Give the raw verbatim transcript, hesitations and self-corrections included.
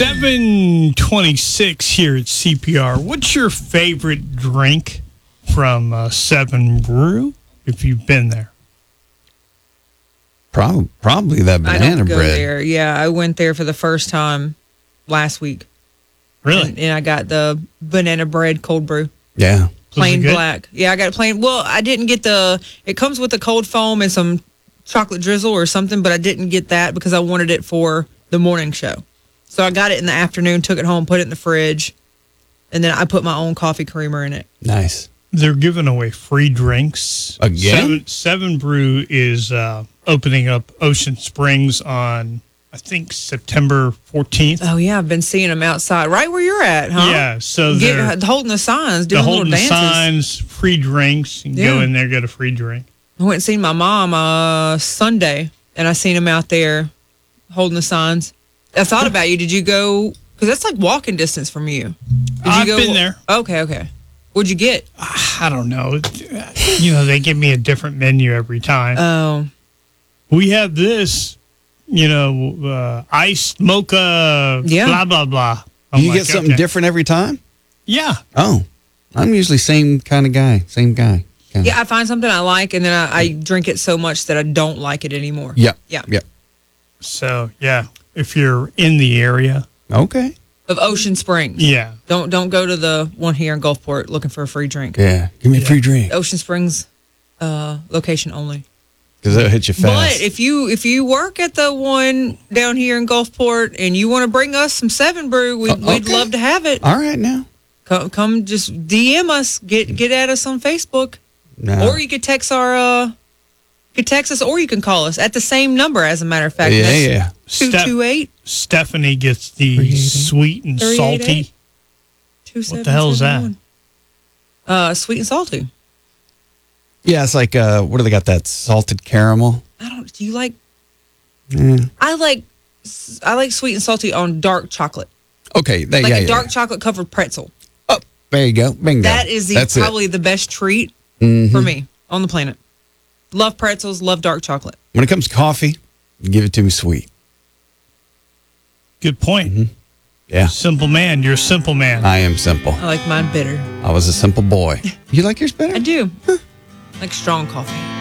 seven twenty-six here at C P R. What's your favorite drink from uh, Seven Brew, if you've been there? Probably, probably that I banana don't go bread. there. Yeah, I went there for the first time last week. Really? And, and I got the banana bread cold brew. Yeah. Plain good? black. Yeah, I got it plain. Well, I didn't get the, it comes with the cold foam and some chocolate drizzle or something, but I didn't get that because I wanted it for the morning show. So I got it in the afternoon, took it home, put it in the fridge, and then I put my own coffee creamer in it. Nice. They're giving away free drinks. Again? Seven, Seven Brew is uh, opening up Ocean Springs on, I think, September fourteenth. Oh, yeah, I've been seeing them outside, right where you're at, huh? Yeah, so they're, Get, holding the signs, they're doing little holding the dances. signs, free drinks. You can Yeah. go in there, get a free drink. I went and seen my mom uh, Sunday, and I seen him out there holding the signs. I thought about you. Did you go? Because that's like walking distance from you. Did you I've go, been there. Okay, okay. What'd you get? I don't know. You know, they give me a different menu every time. Oh, We have this, you know, uh, iced mocha, Yeah. blah, blah, blah. I'm you like, get something okay. different every time? Yeah. Oh, I'm usually same kind of guy. Same guy. Kinda. yeah. I find something I like, and then I, I drink it so much that I don't like it anymore. Yep. Yeah. Yep. So, yeah, if you're in the area, Okay. Of Ocean Springs. yeah. Don't don't go to the one here in Gulfport looking for a free drink. Yeah. Give me a Yeah. free drink. Ocean Springs, uh, location only. Because that'll hit you fast. But if you if you work at the one down here in Gulfport and you want to bring us some Seven Brew, we, Uh, we'd okay. love to have it. All right now. Come, come, just D M us, get get at us on Facebook, No. or you could text our, uh, you could text us, or you can call us at the same number. As a matter of fact, Yeah, yeah. two two eight Stephanie gets the three eighty. sweet and three eight eight. salty. two seven. What the hell is that? Uh, sweet and salty. Yeah, it's like, uh, what do they got? That salted caramel? I don't. Do you like? Mm. I like. I like sweet and salty on dark chocolate, Okay. That, like yeah, a yeah. dark chocolate covered pretzel. Oh, there you go. Bingo. That is the That's it. probably the best treat Mhm. for me on the planet. Love pretzels. Love dark chocolate. When it comes to coffee, give it to me sweet. Good point. Yeah. Simple man. You're a simple man. I am simple. I like mine bitter. I was a simple boy. You like yours better? I do. Like strong coffee.